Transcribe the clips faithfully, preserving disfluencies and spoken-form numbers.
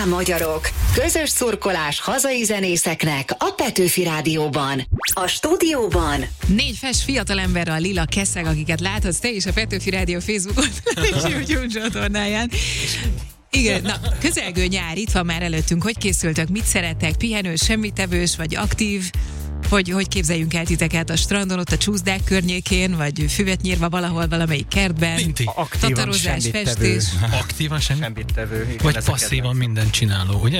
magyarok! Közös szurkolás hazai zenészeknek a Petőfi Rádióban. A stúdióban négy fes fiatalember a Lila Keszeg, akiket láthatsz te is a Petőfi Rádió Facebookon és YouTube csatornáján. Igen, na, közelgő nyár itt van már előttünk. Hogy készültök? Mit szerettek? Pihenős, semmitevős vagy aktív? Hogy, hogy képzeljünk el titeket a strandon, ott a csúszdák környékén, vagy füvet nyírva valahol valamelyik kertben? Tatarozás, festés. Aktívan semmit tevő. Vagy passzívan mindent csináló, ugye?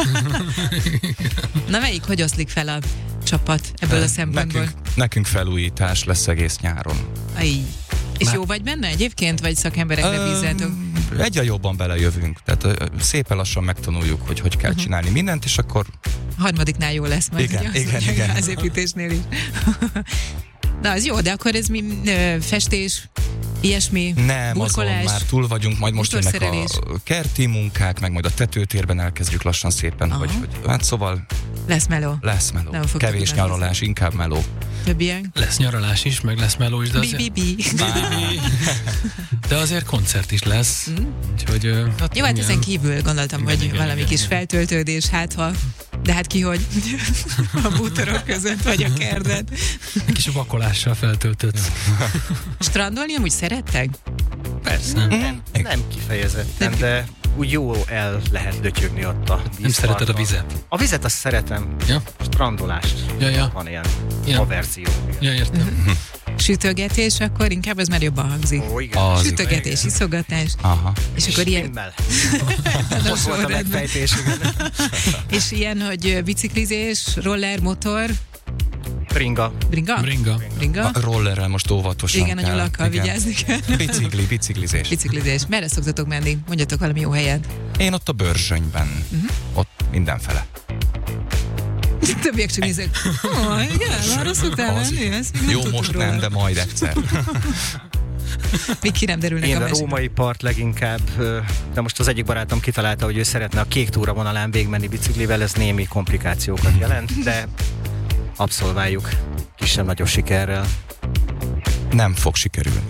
Na melyik, hogy oszlik fel a csapat ebből a szempontból? Nekünk, nekünk felújítás lesz egész nyáron. Aj. És Már... jó vagy benne egyébként, vagy szakemberekre bízzátok? Egyre jobban belejövünk, tehát szépen lassan megtanuljuk, hogy hogy kell uh-huh. csinálni mindent, és akkor... A harmadiknál jó lesz majd, igen, ugye? Igen, igen. Házépítésnél is. Na, az jó, de akkor ez mi ö, festés, ilyesmi, Nem, burkolás, azon már túl vagyunk, majd most jönnek a kerti munkák, meg majd a tetőtérben elkezdjük lassan szépen, hogy, hogy hát szóval... Lesz meló. Lesz meló. Kevés nyaralás, inkább meló. Több ilyen? Lesz nyaralás is, meg lesz meló is, de azért... Bi-bi-bi. De azért koncert is lesz. Mm. Úgyhogy... Hát jó, hát ezen kívül gondoltam, igen, hogy igen, valami igen, kis igen. feltöltődés, hát ha... De hát ki, hogy a bútorok között vagy a kerdet. Egy kis vakolással feltöltött. Strandolni amúgy szerettek? Persze. Mm. Nem, nem kifejezetten, de úgy jó el lehet dötyögni ott a vízparton. Nem szereted a vizet? A vizet azt szeretem. Ja. Strandolást. Ja, ja. Van ilyen ja. averzió. Ja, értem. Sütögetés, akkor inkább az már jobban hangzik. Ó, igen. Az Sütögetés, igen. iszogatás. Aha. És, és akkor ilyen... Most volt a megfejtés. És ilyen, hogy biciklizés, roller, motor... Bringa. Bringa? Bringa. Bringa? A rollerrel most óvatosan igen, kell. Igen, a nyulakkal vigyázni kell. Bicikli, biciklizés. Biciklizés. Merre szoktatok menni? Mondjatok valami jó helyen. Én ott a Börzsönyben. Uh-huh. Ott mindenfele. Többiek csak nézek. Ó, igen, arra szoktál menni? Jó, most róla. Nem, de majd egyszer. Még ki nem derülnek Én a a mesek. római part leginkább, de most az egyik barátom kitalálta, hogy ő szeretne a kék túra vonalán végigmenni biciklivel, ez némi komplikációkat jelent, de abszolváljuk kisebb-nagyobb sikerrel. Nem fog sikerülni.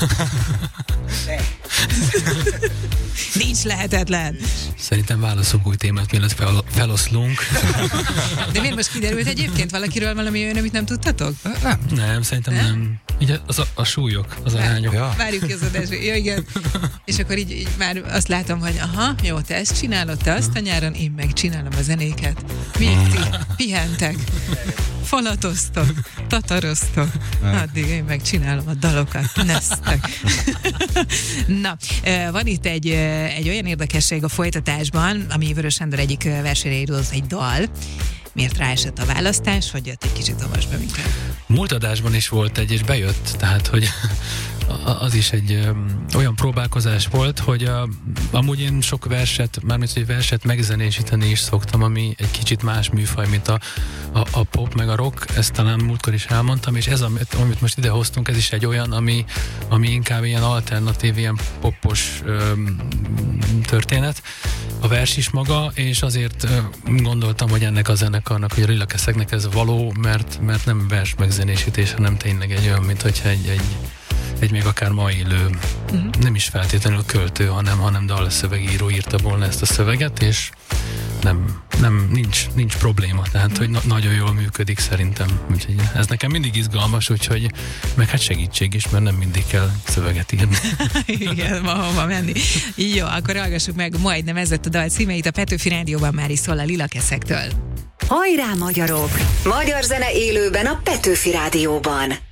Nincs lehetetlen. Szerintem válaszok új témát, mielőtt fel, feloszlunk. De miért most kiderült egyébként valakiről valami olyan, amit nem tudtatok? Nem. Nem, szerintem nem. nem. Így az a, a súlyok, az arányok. Ja. Várjuk ki az adásra. Ja, igen. És akkor így, így már azt látom, hogy aha, jó, te ezt csinálod, te azt a nyáron, én meg csinálom a zenéket. Még ti pihentek, falatoztok, tataroztok, addig én meg csinálom a dalokat, neztek. Na, van itt egy, egy olyan érdekesség a folytatásban, ami Vörös Sándor egyik versére íródott egy dal. Miért ráesett a választás, vagy jött egy kicsit olvas be minket? Múlt adásban is volt egy, és bejött, tehát, hogy az is egy um, olyan próbálkozás volt, hogy a, amúgy én sok verset, mármint egy verset megzenésíteni is szoktam, ami egy kicsit más műfaj, mint a, a, a pop meg a rock, ezt talán múltkor is elmondtam, és ez, amit, amit most ide hoztunk, ez is egy olyan, ami, ami inkább ilyen alternatív, ilyen popos um, történet. A vers is maga, és azért uh, gondoltam, hogy ennek a zenekarnak, hogy a Lila Keszegnek ez való, mert, mert nem vers megzenésítés, hanem tényleg egy olyan, mint hogyha egy, egy egy még akár ma élő, uh-huh. nem is feltétlenül költő, hanem, hanem dalszövegíró írta volna ezt a szöveget, és nem, nem nincs, nincs probléma, tehát hogy na- nagyon jól működik szerintem. Úgyhogy ez nekem mindig izgalmas, úgyhogy meg hát segítség is, mert nem mindig kell szöveget írni. Igen, ma hova menni. Jó, akkor hallgassuk meg, majdnem ez lett a dal címeit, a Petőfi Rádióban már is szól a Lila Keszegtől. Hajrá magyarok! Magyar zene élőben a Petőfi Rádióban.